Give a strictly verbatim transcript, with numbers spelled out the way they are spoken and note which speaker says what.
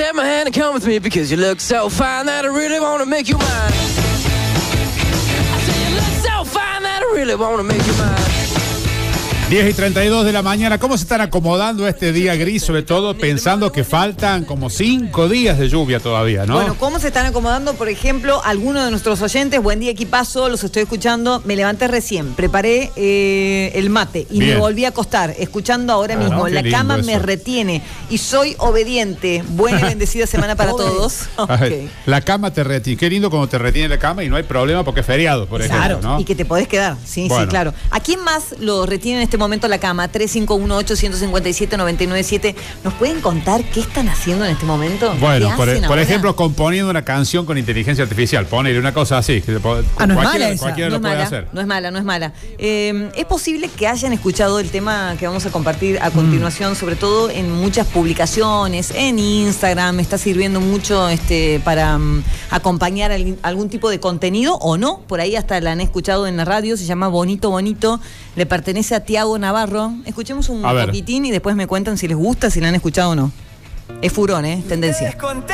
Speaker 1: take my hand and come with me because you look so fine that I really wanna make you mine. I say you look so fine that I really wanna make you mine.
Speaker 2: diez y treinta y dos de la mañana. ¿Cómo se están acomodando este día gris, sobre todo pensando que faltan como cinco días de lluvia todavía, ¿no?
Speaker 3: Bueno, ¿cómo se están acomodando, por ejemplo, algunos de nuestros oyentes? Buen día, equipazo, los estoy escuchando. Me levanté recién, preparé eh, el mate y Bien. me volví a acostar, escuchando ahora ah, mismo. ¿no? La cama eso. me retiene y soy obediente. Buena y bendecida semana para todos. Okay.
Speaker 2: La cama te retiene. Qué lindo cuando te retiene la cama y no hay problema porque es feriado, por
Speaker 3: claro,
Speaker 2: ejemplo, ¿no?
Speaker 3: Y que te podés quedar. Sí, bueno. sí, claro. ¿A quién más lo retiene en este momento la cama? tres cinco uno ocho, uno cinco siete, nueve nueve siete. ¿Nos pueden contar qué están haciendo en este momento?
Speaker 2: Bueno, por, por ejemplo, componiendo una canción con inteligencia artificial. Ponele una cosa así. Que
Speaker 3: ah, no es mala
Speaker 2: esa. Cualquiera
Speaker 3: no
Speaker 2: lo
Speaker 3: es
Speaker 2: puede
Speaker 3: mala,
Speaker 2: hacer.
Speaker 3: No es mala, no es mala. Eh, es posible que hayan escuchado el tema que vamos a compartir a continuación, mm. sobre todo en muchas publicaciones, en Instagram. Está sirviendo mucho este para um, acompañar al, algún tipo de contenido o no. Por ahí hasta la han escuchado en la radio. Se llama Bonito Bonito. Le pertenece a Tiago Navarro. Escuchemos un poquitín y después me cuentan si les gusta, si la han escuchado o no. Es furón, ¿eh? Tendencia.